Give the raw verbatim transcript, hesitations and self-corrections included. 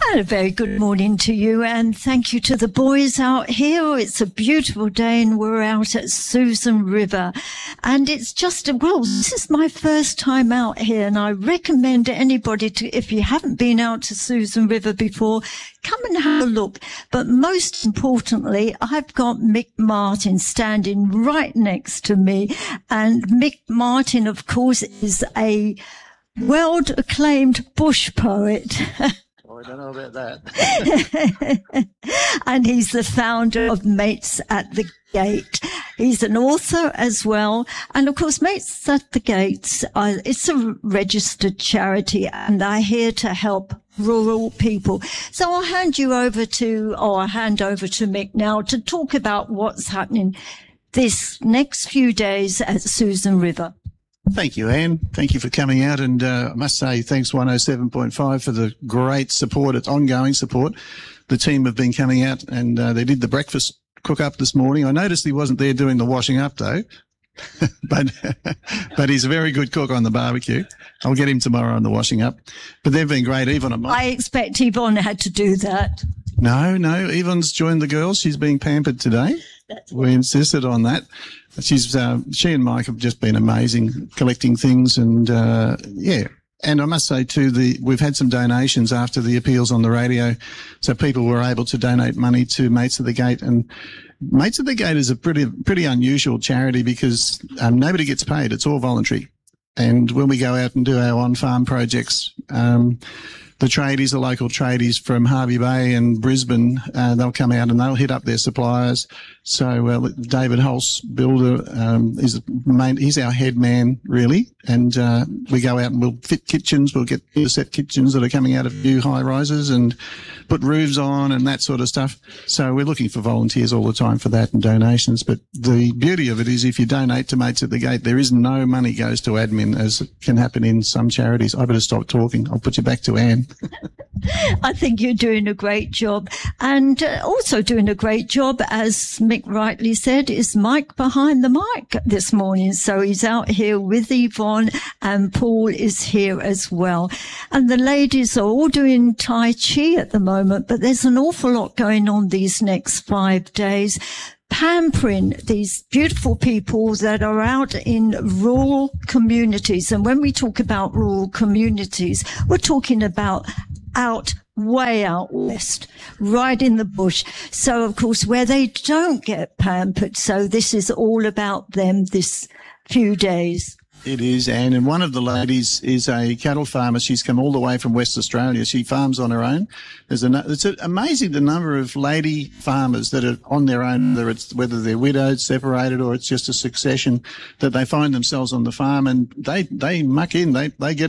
And a very good morning to you, and thank you to the boys out here. It's a beautiful day and we're out at Susan River, and it's just, well, this is my first time out here, and I recommend anybody to, if you haven't been out to Susan River before, come and have a look. But most importantly, I've got Mick Martin standing right next to me, and Mick Martin, of course, is a world acclaimed bush poet. I don't know about that. And he's the founder of Mates at the Gate. He's an author as well. And of course, Mates at the Gates, uh, it's a registered charity, and they're here to help rural people. So I'll hand you over to, or I'll hand over to Mick now to talk about what's happening this next few days at Susan River. Thank you, Anne. Thank you for coming out. And uh, I must say thanks one oh seven point five for the great support. It's ongoing support. The team have been coming out, and uh, they did the breakfast cook-up this morning. I noticed he wasn't there doing the washing up, though. but but he's a very good cook on the barbecue. I'll get him tomorrow on the washing up. But they've been great. Yvonne and I expect Yvonne had to do that. No, no. Yvonne's joined the girls. She's being pampered today. That's we insisted on that. She's uh, she and Mike have just been amazing collecting things, and uh, yeah. And I must say too, the we've had some donations after the appeals on the radio, so people were able to donate money to Mates at the Gate. And Mates at the Gate is a pretty pretty unusual charity because um, nobody gets paid; it's all voluntary. And when we go out and do our on-farm projects, um, the tradies, the local tradies from Hervey Bay and Brisbane, uh, they'll come out and they'll hit up their suppliers. So uh, David Hulse, builder, um, is main, he's our head man, really. And uh, we go out and we'll fit kitchens. We'll get set kitchens that are coming out of new high rises and put roofs on and that sort of stuff. So we're looking for volunteers all the time for that and donations. But the beauty of it is if you donate to Mates at the Gate, there is no money goes to admin, as can happen in some charities. I better stop talking. I'll put you back to Anne. I think you're doing a great job, and uh, also doing a great job, as Mick rightly said, is Mike behind the mic this morning. So he's out here with Yvonne, and Paul is here as well. And the ladies are all doing Tai Chi at the moment, but there's an awful lot going on these next five days. Pampering these beautiful people that are out in rural communities. And when we talk about rural communities, we're talking about out, way out west, right in the bush. So, of course, where they don't get pampered. So this is all about them this few days. It is, Anne. And one of the ladies is a cattle farmer. She's come all the way from West Australia. She farms on her own. There's a, it's amazing the number of lady farmers that are on their own, whether it's, whether they're widowed, separated, or it's just a succession, that they find themselves on the farm and they, they muck in. They, they get